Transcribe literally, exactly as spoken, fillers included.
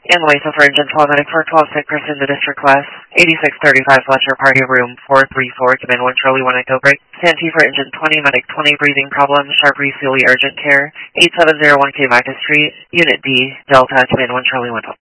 And Lisa for Engine twelve ninety-four, twelve sick person, the district class, eighty-six thirty-five Fletcher, party room four three four, command one Charlie one Echo break. Santee for Engine twenty, medic twenty, breathing problem, sharp refuelie urgent care, eight seven zero one K Micah Street, Unit D, Delta, command one Charlie one.